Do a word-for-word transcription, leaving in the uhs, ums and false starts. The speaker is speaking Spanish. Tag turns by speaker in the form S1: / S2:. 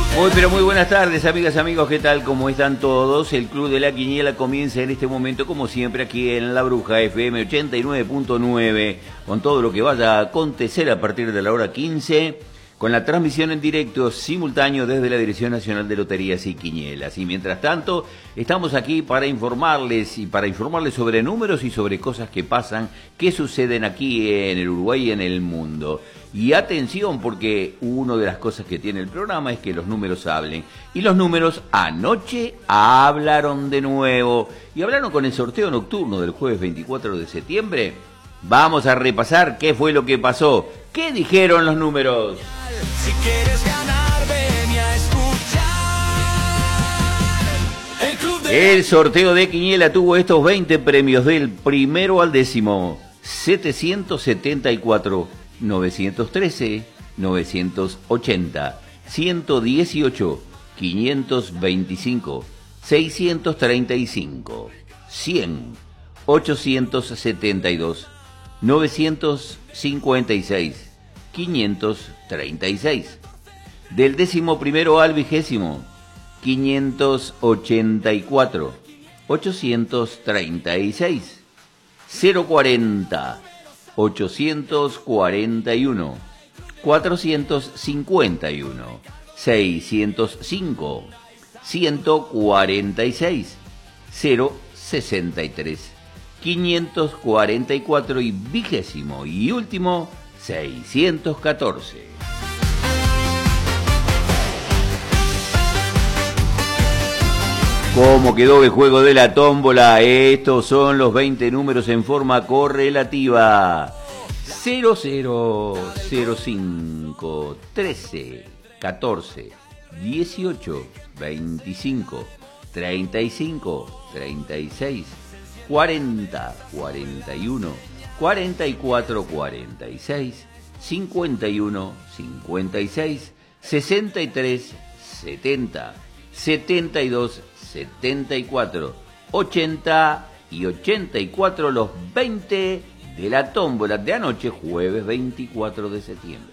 S1: Muy pero muy buenas tardes, amigas, amigos, ¿qué tal? ¿Cómo están todos? El Club de la Quiniela comienza en este momento, como siempre, aquí en La Bruja F M ochenta y nueve punto nueve, con todo lo que vaya a acontecer a partir de la hora quince, con la transmisión en directo simultáneo desde la Dirección Nacional de Loterías y Quinielas. Y mientras tanto, estamos aquí para informarles y para informarles sobre números y sobre cosas que pasan, que suceden aquí en el Uruguay y en el mundo. Y atención, porque una de las cosas que tiene el programa es que los números hablen. Y los números anoche hablaron de nuevo. Y hablaron con el sorteo nocturno del jueves veinticuatro de septiembre. Vamos a repasar qué fue lo que pasó. ¿Qué dijeron los números?
S2: Si quieres ganar, ven a escuchar. El club de...
S1: El sorteo de Quiniela tuvo estos veinte premios del primero al décimo. setecientos setenta y cuatro. novecientos trece, novecientos ochenta, ciento dieciocho, quinientos veinticinco, seiscientos treinta y cinco, cien, ochocientos setenta y dos, novecientos cincuenta y seis, quinientos treinta y seis. Del décimo primero al vigésimo, quinientos ochenta y cuatro, ochocientos treinta y seis, cero cuarenta, ochocientos cuarenta y uno, cuatrocientos cincuenta y uno, seiscientos cinco, ciento cuarenta y seis, cero sesenta y tres, quinientos cuarenta y cuatro y vigésimo y último, seiscientos catorce. ¿Cómo quedó el juego de la tómbola? Estos son los veinte números en forma correlativa. cero, cero, cero, cinco, trece, catorce, dieciocho, veinticinco, treinta y cinco, treinta y seis, cuarenta, cuarenta y uno, cuarenta y cuatro, cuarenta y seis, cincuenta y uno, cincuenta y seis, sesenta y tres, setenta, setenta y dos, setenta y cuatro, ochenta y ochenta y cuatro, los veinte de la tómbola de anoche, jueves veinticuatro de septiembre.